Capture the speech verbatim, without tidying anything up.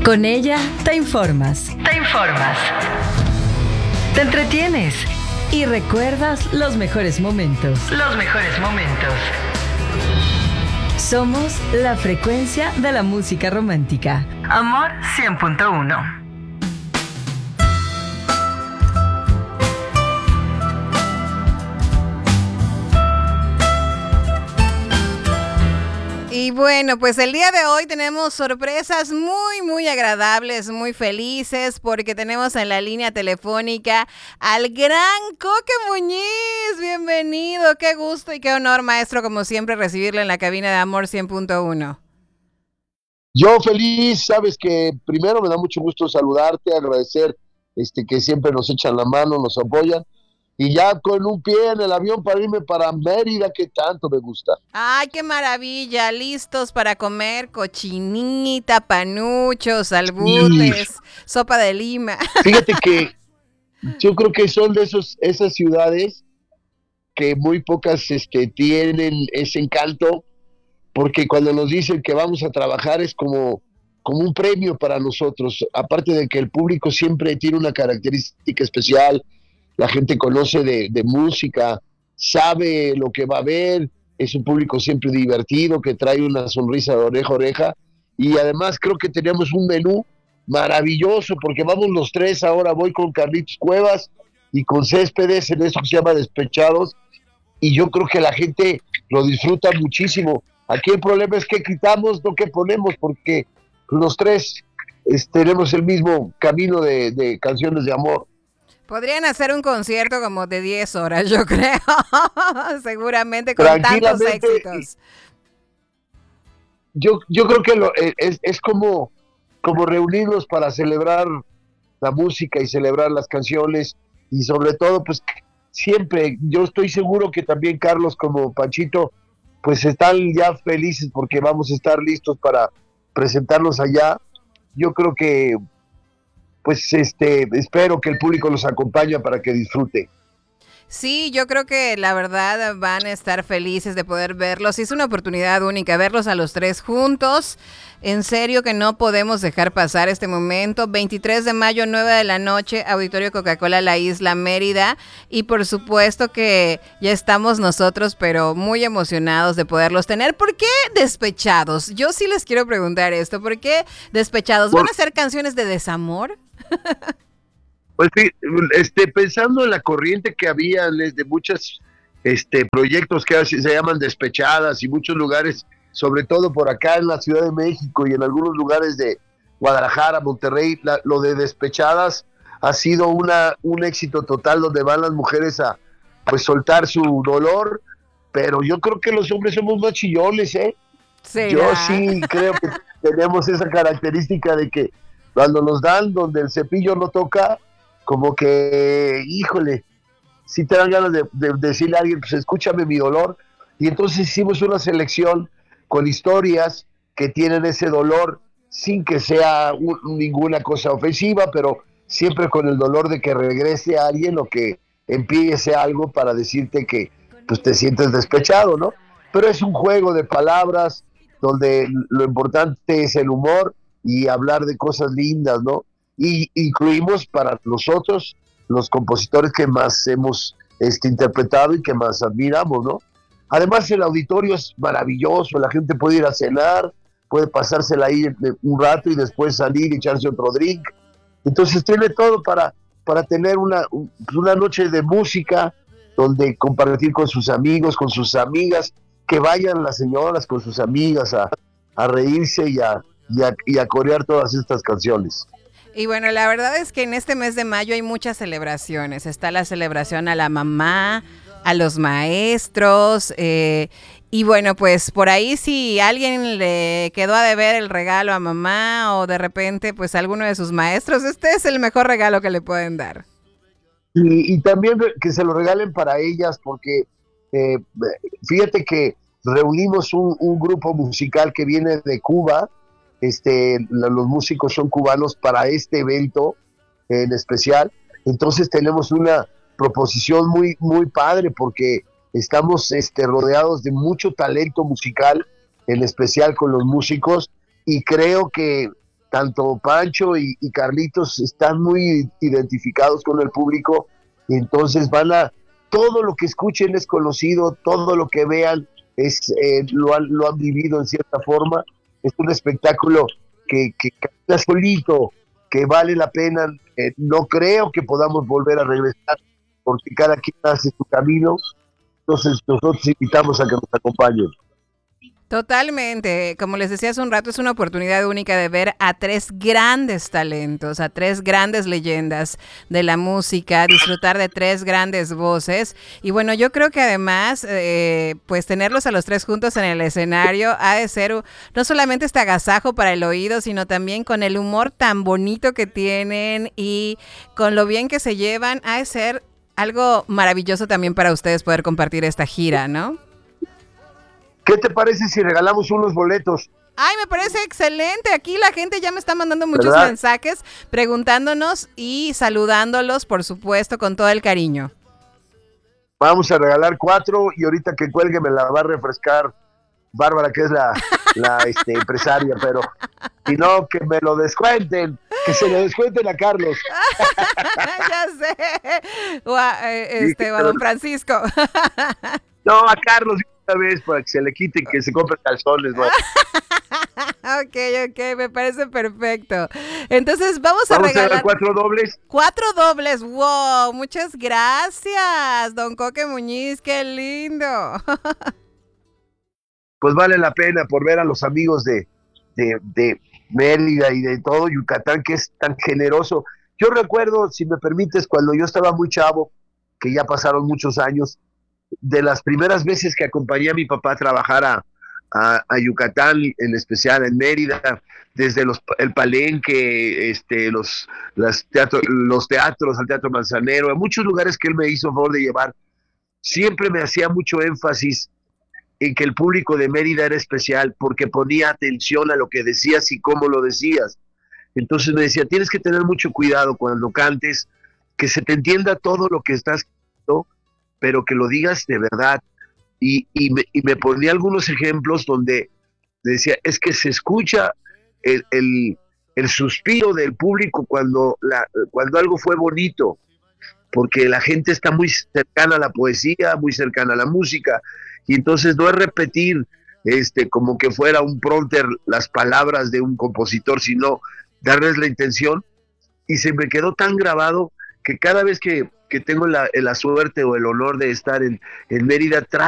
Con ella te informas. Te informas. Te entretienes. Y recuerdas los mejores momentos. Los mejores momentos. Somos la frecuencia de la música romántica. Amor cien punto uno. Y bueno, pues el día de hoy tenemos sorpresas muy, muy agradables, muy felices, porque tenemos en la línea telefónica al gran Coque Muñiz. Bienvenido, qué gusto y qué honor, maestro, como siempre, recibirle en la cabina de Amor cien punto uno. Yo feliz, sabes que primero me da mucho gusto saludarte, agradecer este que siempre nos echan la mano, nos apoyan. Y ya con un pie en el avión para irme para Mérida, que tanto me gusta. ¡Ay, qué maravilla! Listos para comer cochinita, panuchos, albutes, sí. Sopa de lima. Fíjate que yo creo que son de esos esas ciudades que muy pocas este, tienen ese encanto, porque cuando nos dicen que vamos a trabajar es como, como un premio para nosotros. Aparte de que el público siempre tiene una característica especial. La gente conoce de, de música, sabe lo que va a ver, es un público siempre divertido, que trae una sonrisa de oreja a oreja, y además creo que tenemos un menú maravilloso, porque vamos los tres, ahora voy con Carlitos Cuevas y con Céspedes en esto que se llama Despechados, y yo creo que la gente lo disfruta muchísimo. Aquí el problema es que quitamos, no que ponemos, porque los tres es, tenemos el mismo camino de, de canciones de amor. Podrían hacer un concierto como de diez horas, yo creo, seguramente con tantos éxitos. Yo, yo creo que lo, es, es como, como reunirnos para celebrar la música y celebrar las canciones, y sobre todo, pues siempre, yo estoy seguro que también Carlos como Panchito, pues están ya felices porque vamos a estar listos para presentarnos allá. Yo creo que pues este espero que el público los acompañe para que disfrute. Sí, yo creo que la verdad van a estar felices de poder verlos. Es una oportunidad única verlos a los tres juntos. En serio que no podemos dejar pasar este momento. veintitrés de mayo, nueve de la noche, Auditorio Coca-Cola, La Isla, Mérida. Y por supuesto que ya estamos nosotros, pero muy emocionados de poderlos tener. ¿Por qué Despechados? Yo sí les quiero preguntar esto. ¿Por qué Despechados? ¿Van a ser canciones de desamor? Pues sí, este, pensando en la corriente que había de muchos este, proyectos que se llaman Despechadas y muchos lugares, sobre todo por acá en la Ciudad de México y en algunos lugares de Guadalajara, Monterrey, la, lo de Despechadas ha sido una, un éxito total, donde van las mujeres a pues soltar su dolor, pero yo creo que los hombres somos más chillones, ¿eh? ¿Será? Yo sí creo que tenemos esa característica de que cuando nos dan donde el cepillo no toca, como que, híjole, sí te dan ganas de, de, de decirle a alguien, pues escúchame mi dolor. Y entonces hicimos una selección con historias que tienen ese dolor, sin que sea un, ninguna cosa ofensiva, pero siempre con el dolor de que regrese a alguien o que empiece algo para decirte que pues te sientes despechado, ¿no? Pero es un juego de palabras donde lo importante es el humor y hablar de cosas lindas, ¿no? Y incluimos para nosotros los compositores que más hemos este, interpretado y que más admiramos, ¿no? Además el auditorio es maravilloso, la gente puede ir a cenar, puede pasársela ahí un rato y después salir y echarse otro drink. Entonces tiene todo para, para tener una, una noche de música donde compartir con sus amigos, con sus amigas, que vayan las señoras con sus amigas a, a reírse y a, y, a, y a corear todas estas canciones. Y bueno, la verdad es que en este mes de mayo hay muchas celebraciones. Está la celebración a la mamá, a los maestros. Eh, y bueno, pues por ahí si alguien le quedó a deber el regalo a mamá o de repente pues alguno de sus maestros, este es el mejor regalo que le pueden dar. Y, y también que se lo regalen para ellas, porque eh, fíjate que reunimos un, un grupo musical que viene de Cuba. Este, los músicos son cubanos para este evento en especial, entonces tenemos una proposición muy, muy padre, porque estamos este, rodeados de mucho talento musical, en especial con los músicos, y creo que tanto Pancho y, y Carlitos están muy identificados con el público, y entonces van a, todo lo que escuchen es conocido, todo lo que vean es eh, lo, han, lo han vivido en cierta forma. Es un espectáculo que, que camina solito, que vale la pena. Eh, no creo que podamos volver a regresar, porque cada quien hace su camino. Entonces nosotros invitamos a que nos acompañen. Totalmente, como les decía hace un rato, es una oportunidad única de ver a tres grandes talentos, a tres grandes leyendas de la música, disfrutar de tres grandes voces. Y bueno, yo creo que además, eh, pues tenerlos a los tres juntos en el escenario ha de ser no solamente este agasajo para el oído, sino también con el humor tan bonito que tienen y con lo bien que se llevan, ha de ser algo maravilloso también para ustedes poder compartir esta gira, ¿no? ¿Qué te parece si regalamos unos boletos? Ay, me parece excelente. Aquí la gente ya me está mandando muchos ¿verdad? mensajes preguntándonos y saludándolos, por supuesto, con todo el cariño. Vamos a regalar cuatro y ahorita que cuelgue me la va a refrescar Bárbara, que es la, la este, empresaria, pero si no, que me lo descuenten, que se lo descuenten a Carlos. Ya sé. O a, eh, este, o a don Francisco. No, a Carlos una vez para que se le quiten, que se compren calzones, ¿no? Ok, ok, me parece perfecto. Entonces vamos a ¿Vamos regalar... a dar cuatro dobles? Cuatro dobles, wow, muchas gracias, don Coque Muñiz, qué lindo. Pues vale la pena por ver a los amigos de, de, de Mérida y de todo Yucatán, que es tan generoso. Yo recuerdo, si me permites, cuando yo estaba muy chavo, que ya pasaron muchos años, de las primeras veces que acompañé a mi papá a trabajar a, a, a Yucatán, en especial en Mérida, desde los, el Palenque, este, los, las teatro, los teatros, al Teatro Manzanero, en muchos lugares que él me hizo favor de llevar, siempre me hacía mucho énfasis en que el público de Mérida era especial, porque ponía atención a lo que decías y cómo lo decías. Entonces me decía, tienes que tener mucho cuidado cuando cantes, que se te entienda todo lo que estás cantando, pero que lo digas de verdad. Y, y, me, y me ponía algunos ejemplos donde decía, es que se escucha el, el, el suspiro del público cuando, la, cuando algo fue bonito, porque la gente está muy cercana a la poesía, muy cercana a la música, y entonces no es repetir este, como que fuera un prompter las palabras de un compositor, sino darles la intención, y se me quedó tan grabado que cada vez que, que tengo la, la suerte o el honor de estar en, en Mérida, trato